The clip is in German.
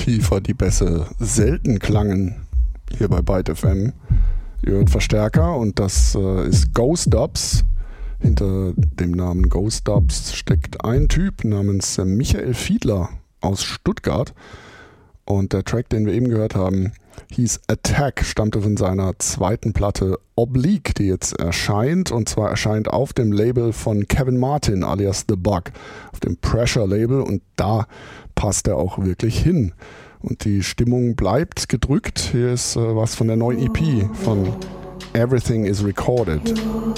tiefer die Bässe selten klangen hier bei Byte FM. Ihr hört Verstärker und das ist Ghost Dubs. Hinter dem Namen Ghost Dubs steckt ein Typ namens Michael Fiedler aus Stuttgart. Und der Track, den wir eben gehört haben, hieß Attack, stammte von seiner zweiten Platte Oblique, die jetzt erscheint. Und zwar erscheint auf dem Label von Kevin Martin alias The Bug, auf dem Pressure Label. Und da passt er auch wirklich hin. Und die Stimmung bleibt gedrückt. Hier ist was von der neuen EP von Everything is Recorded.